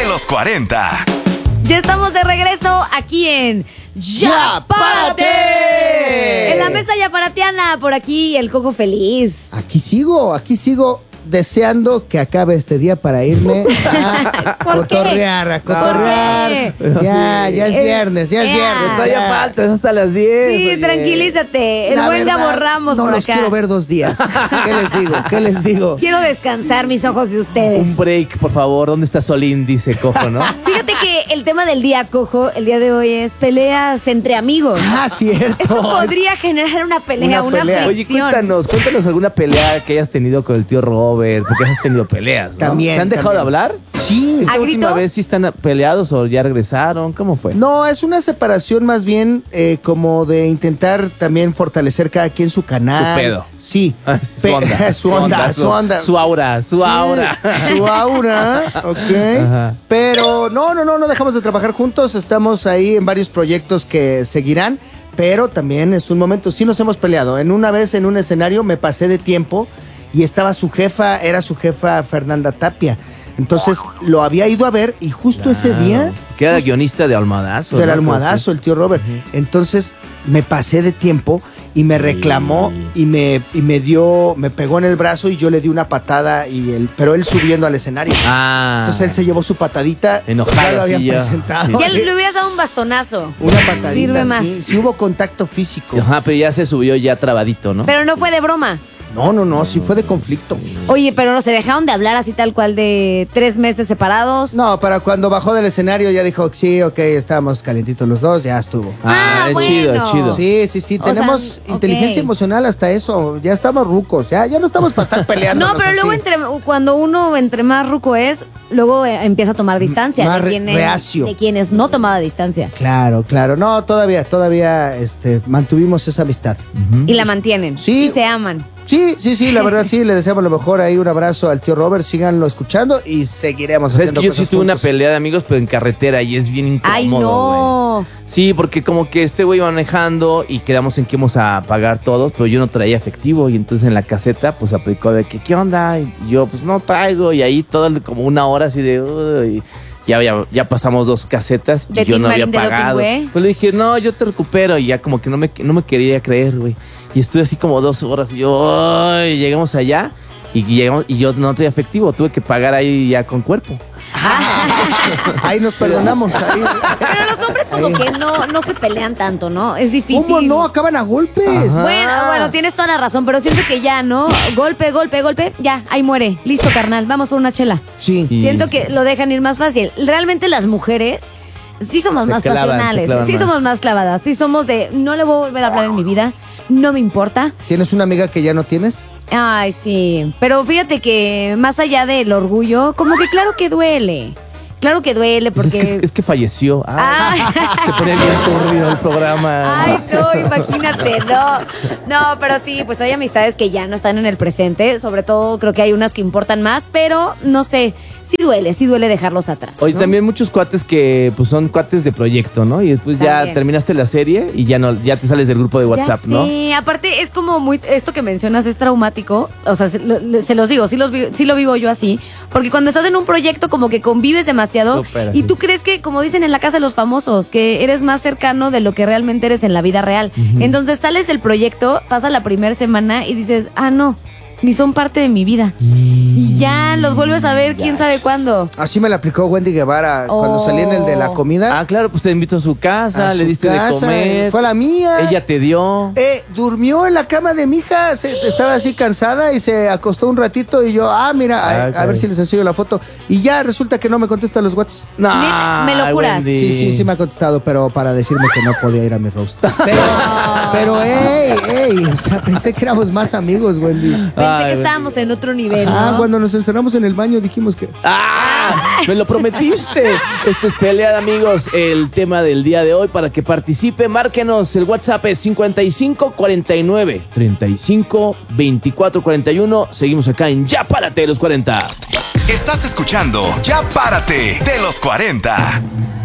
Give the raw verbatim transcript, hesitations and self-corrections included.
los cuarenta. Ya estamos de regreso aquí en ¡Ya Párate! En la mesa yaparatiana, por aquí el Coco feliz. Aquí sigo, aquí sigo deseando que acabe este día para irme a ¿Por qué? cotorrear, a cotorrear. ¿Por Ya, ya es Eh, viernes, ya es ya. viernes. Todavía ya. falta, es hasta las diez. Sí, oye. tranquilízate. El La buen verdad, Gabo Ramos no por los acá. quiero ver dos días. ¿Qué les digo? ¿Qué les digo? Quiero descansar mis ojos de ustedes. Un break, por favor. ¿Dónde está Solín? Dice Cojo, ¿no? Fíjate que el tema del día, Cojo, el día de hoy es peleas entre amigos. Ah, cierto. Esto podría generar una pelea, Una una, pelea. Oye, fricción. cuéntanos, cuéntanos alguna pelea que hayas tenido con el tío Robert, porque has tenido peleas, ¿no? También, ¿Se han dejado también. de hablar? Sí. ¿Esta ¿A última gritos? vez sí están peleados o ya regresaron? ¿Cómo fue? No, es una separación más bien eh, como de intentar también fortalecer cada quien su canal. Su pedo. Sí. Ah, Pe- su onda, su onda, su onda. Su aura, su Sí, aura. Su aura, ok. Ajá. Pero no, no, no, no dejamos de trabajar juntos. Estamos ahí en varios proyectos que seguirán. Pero también es un momento, sí nos hemos peleado. En una vez en un escenario me pasé de tiempo y estaba su jefa, era su jefa Fernanda Tapia. Entonces lo había ido a ver y justo ese día... Que era guionista de Almohadazo. Del ¿no? almohadazo, el tío Robert. Entonces me pasé de tiempo y me reclamó y me, y me dio, me pegó en el brazo y yo le di una patada, y él, pero él subiendo al escenario. Ah. Entonces él se llevó su patadita. Enojado, ya lo habían sí, ya. presentado. Sí. Ya le hubieras dado un bastonazo. Una patadita, Sirve más. sí, sí hubo contacto físico. Ajá, pero ya se subió ya trabadito, ¿no? Pero no fue de broma. No, no, no, sí fue de conflicto. Oye, pero no se dejaron de hablar así tal cual de tres meses separados. No, para cuando bajó del escenario ya dijo, sí, ok, estábamos calientitos los dos, ya estuvo. Ah, es bueno. chido, es chido. Sí, sí, sí, O tenemos sea, ok. inteligencia emocional hasta eso, ya estamos rucos, ya, ya no estamos para estar peleando. No, pero luego entre, cuando uno entre más ruco es, luego eh, empieza a tomar distancia Más de re- quienes, reacio. de quienes no tomaba distancia. Claro, claro. No, todavía, todavía este, mantuvimos esa amistad. Y la mantienen. Sí. Y se aman. Sí, sí, sí, la verdad sí, le deseamos lo mejor ahí, un abrazo al tío Robert, síganlo escuchando y seguiremos ¿Sabes haciendo que yo sí cosas tuve una juntos. pelea de amigos, pero en carretera y es bien incómodo, Ay, no. güey. Sí, porque como que este güey iba manejando y quedamos en que íbamos a pagar todos, pero yo no traía efectivo y entonces en la caseta pues aplicó de que, ¿qué onda? Y yo pues no traigo y ahí todo el- como una hora así de... uy, ya, ya, ya pasamos dos casetas y De yo Tim no había Marín de Doping, pagado. güey. Pues le dije, no, yo te recupero y ya como que no me, no me quería creer, güey. Y estuve así como dos horas y yo, ay, llegamos allá y, llegamos, y yo no traía efectivo, tuve que pagar ahí ya con cuerpo. Ahí nos perdonamos. Ahí. Pero los hombres como Ahí. que no, no se pelean tanto, ¿no? Es difícil. ¿Cómo no? Acaban a golpes. Ajá. Bueno, bueno, tienes toda la razón, pero siento que ya, ¿no? Golpe, golpe, golpe, ya, ahí muere. Listo, carnal, vamos por una chela. Sí. Y- Siento que lo dejan ir más fácil. Realmente las mujeres sí somos Se más clavan, se pasionales, clavan sí más. somos más clavadas, sí somos de no le voy a volver a hablar en mi vida, no me importa. ¿Tienes una amiga que ya no tienes? Ay, sí, pero fíjate que más allá del orgullo, como que claro que duele. Claro que duele Pues porque... es, que, es que falleció. Ay, Ay. se pone bien turbido el programa. Ay, no, imagínate, no. No, pero sí, pues hay amistades que ya no están en el presente. Sobre todo creo que hay unas que importan más, pero no sé, sí duele, sí duele dejarlos atrás. Oye, ¿no? también muchos cuates que pues son cuates de proyecto, ¿no? Y después ya También. terminaste la serie y ya no, ya te sales del grupo de WhatsApp, ya ¿no? sé. Aparte es como muy, esto que mencionas es traumático, o sea, se, lo- se los digo, sí, los, vi- sí lo vivo yo así, porque cuando estás en un proyecto como que convives demasiado Súper, y así. tú crees que, como dicen en la casa de los famosos, que eres más cercano de lo que realmente eres en la vida real. Entonces sales del proyecto, pasa la primera semana y dices, ah, no, ni son parte de mi vida. Y ya los vuelves a ver quién sabe cuándo. Así me la aplicó Wendy Guevara cuando Oh. salí en el de la comida. Ah, claro, pues te invito a su casa, A le su diste casa, de comer. fue a la mía. Ella te dio. Eh, durmió en la cama de mi hija, se- estaba así cansada y se acostó un ratito y yo, ah, mira, a, Ah, a caray. ver si les enseño la foto. Y ya resulta que no me contesta los WhatsApp. No, Neta, ¿me lo ay, juras? Wendy. Sí, sí, sí me ha contestado, pero para decirme que no podía ir a mi roast. Pero, pero, ey, ey, o sea, pensé que éramos más amigos, Wendy. Pensé Ay, que Wendy. estábamos en otro nivel, Ah, ¿no? cuando nos encerramos en el baño dijimos que... ¡Ah! ¡Me lo prometiste! Esto es Pelea de Amigos, el tema del día de hoy. Para que participe, márquenos. El WhatsApp es cincuenta y cinco cuarenta y nueve treinta y cinco veinticuatro cuarenta y uno. Seguimos acá en Ya Párate de los cuarenta. Estás escuchando Ya Párate de los cuarenta.